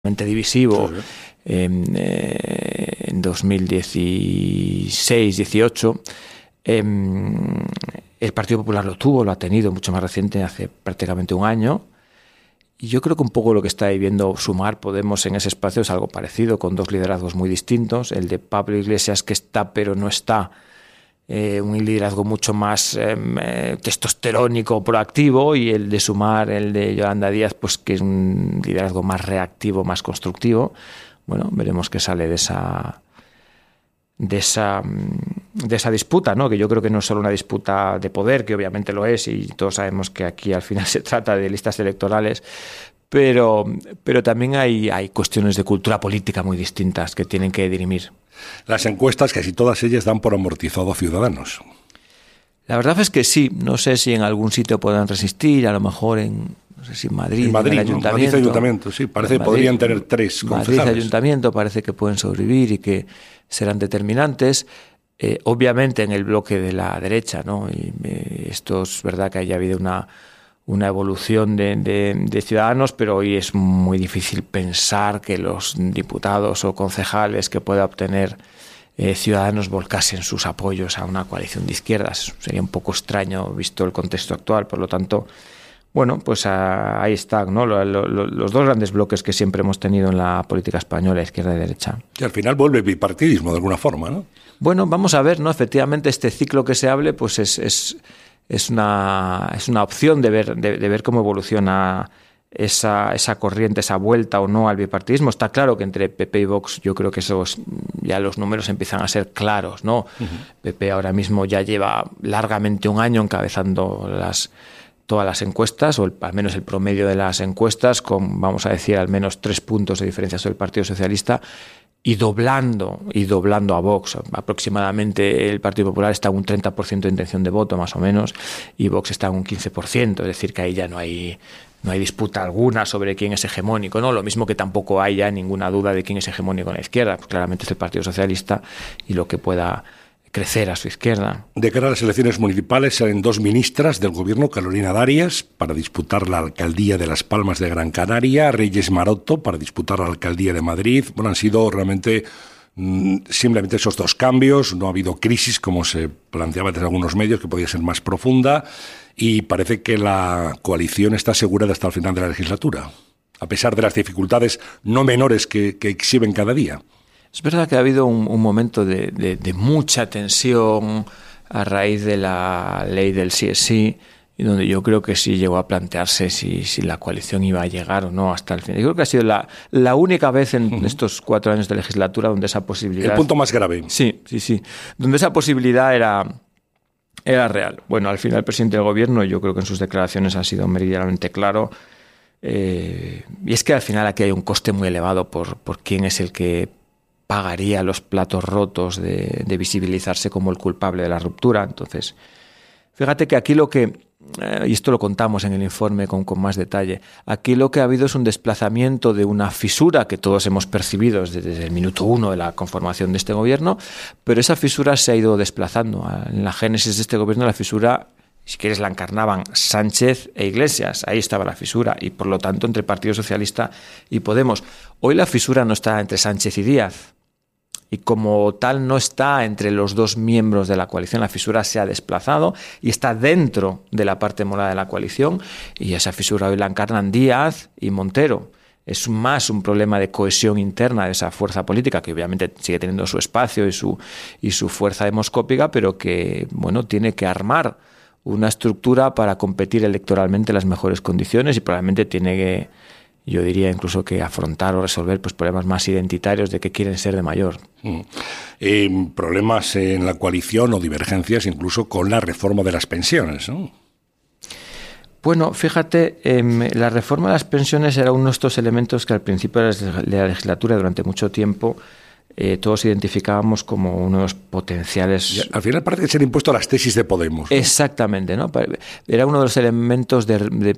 divisivo. Sí, sí. En 2016-18 el Partido Popular lo ha tenido mucho más reciente, hace prácticamente un año, y yo creo que un poco lo que está viviendo Sumar Podemos en ese espacio es algo parecido, con dos liderazgos muy distintos, el de Pablo Iglesias, que está pero no está, un liderazgo mucho más testosterónico, proactivo, y el de Sumar, el de Yolanda Díaz, pues que es un liderazgo más reactivo, más constructivo. Bueno, veremos qué sale de esa disputa, ¿no? Que yo creo que no es solo una disputa de poder, que obviamente lo es, y todos sabemos que aquí al final se trata de listas electorales, pero también hay cuestiones de cultura política muy distintas que tienen que dirimir. Las encuestas, casi todas ellas, dan por amortizado a Ciudadanos. La verdad es que sí. No sé si en algún sitio puedan resistir, a lo mejor no sé si en Madrid, en el Ayuntamiento. Madrid Ayuntamiento, sí, parece que podrían tener 3 concejales. Madrid Ayuntamiento parece que pueden sobrevivir y que serán determinantes. Obviamente en el bloque de la derecha, ¿no? Y esto es verdad que haya habido una evolución de Ciudadanos, pero hoy es muy difícil pensar que los diputados o concejales que pueda obtener Ciudadanos volcasen sus apoyos a una coalición de izquierdas. Sería un poco extraño visto el contexto actual. Por lo tanto, bueno, pues ahí están, ¿no? Los dos grandes bloques que siempre hemos tenido en la política española, izquierda y derecha. Y al final vuelve el bipartidismo de alguna forma, ¿no? Bueno, vamos a ver, ¿no? Efectivamente, este ciclo que se hable, pues es una opción de ver cómo evoluciona esa corriente, esa vuelta o no al bipartidismo. Está claro que entre PP y Vox yo creo que ya los números empiezan a ser claros, ¿no? Uh-huh. PP ahora mismo ya lleva largamente un año encabezando todas las encuestas, o al menos el promedio de las encuestas, con, vamos a decir, al menos 3 puntos de diferencia sobre el Partido Socialista, y doblando a Vox. Aproximadamente el Partido Popular está en un 30% de intención de voto, más o menos, y Vox está en un 15%, es decir, que ahí ya no hay disputa alguna sobre quién es hegemónico, ¿no? Lo mismo que tampoco hay ya ninguna duda de quién es hegemónico en la izquierda, pues claramente es el Partido Socialista y lo que pueda crecer a su izquierda. De cara a las elecciones municipales salen 2 ministras del gobierno, Carolina Darias para disputar la alcaldía de Las Palmas de Gran Canaria, Reyes Maroto para disputar la alcaldía de Madrid. Bueno, han sido realmente simplemente esos 2 cambios, no ha habido crisis como se planteaba desde algunos medios, que podía ser más profunda, y parece que la coalición está asegurada hasta el final de la legislatura, a pesar de las dificultades no menores que exhiben cada día. Es verdad que ha habido un momento de mucha tensión a raíz de la ley del sí es sí, y donde yo creo que sí llegó a plantearse si la coalición iba a llegar o no hasta el final. Yo creo que ha sido la única vez en estos 4 años de legislatura donde esa posibilidad... El punto más grave. Sí. Donde esa posibilidad era real. Bueno, al final el presidente del gobierno, yo creo que en sus declaraciones ha sido meridianamente claro, y es que al final aquí hay un coste muy elevado por quién es el que pagaría los platos rotos de visibilizarse como el culpable de la ruptura. Entonces, fíjate que aquí y esto lo contamos en el informe con más detalle, aquí lo que ha habido es un desplazamiento de una fisura que todos hemos percibido desde el minuto 1 de la conformación de este gobierno, pero esa fisura se ha ido desplazando. En la génesis de este gobierno la fisura, si quieres, la encarnaban Sánchez e Iglesias. Ahí estaba la fisura, y por lo tanto entre Partido Socialista y Podemos. Hoy la fisura no está entre Sánchez y Díaz, y como tal no está entre los 2 miembros de la coalición. La fisura se ha desplazado y está dentro de la parte morada de la coalición, y esa fisura hoy la encarnan Díaz y Montero. Es más un problema de cohesión interna de esa fuerza política, que obviamente sigue teniendo su espacio y su fuerza demoscópica, pero que, bueno, tiene que armar una estructura para competir electoralmente en las mejores condiciones, y probablemente tiene que, yo diría incluso, que afrontar o resolver pues problemas más identitarios de qué quieren ser de mayor. Problemas en la coalición o divergencias incluso con la reforma de las pensiones, ¿no? Bueno, fíjate, la reforma de las pensiones era uno de estos elementos que al principio de la legislatura, durante mucho tiempo, todos identificábamos como uno de los potenciales... Al final parece ser impuesto a las tesis de Podemos, ¿no? Exactamente, ¿no? Era uno de los elementos de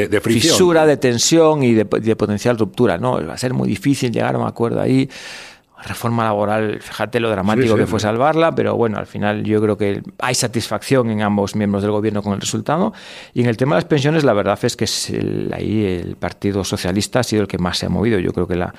fisura, de tensión y de potencial ruptura, ¿no? Va a ser muy difícil llegar a un acuerdo ahí. reforma laboral, fíjate lo dramático que fue salvarla, pero bueno, al final yo creo que hay satisfacción en ambos miembros del gobierno con el resultado. Y en el tema de las pensiones, la verdad es que ahí el Partido Socialista ha sido el que más se ha movido. Yo creo que la